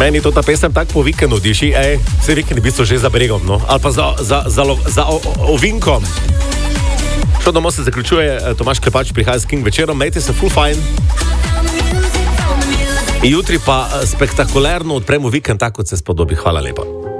Meni to ta pesem tako po vikendu diši, vse vikendi v bistvu že za bregom, no? Ali pa za ovinkom. Šo domov se zaključuje, Tomaž Klepač prihaja s King večerom, majte se full fine. Jutri pa spektakularno odpremo vikend, tako kot se spodobi. Hvala lepa.